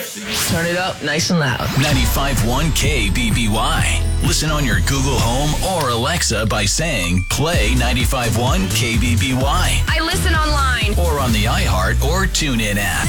Turn it up nice and loud. 95.1 KBBY. Listen on your Google Home or Alexa by saying play 95.1 KBBY. I listen online. Or on the iHeart or TuneIn app.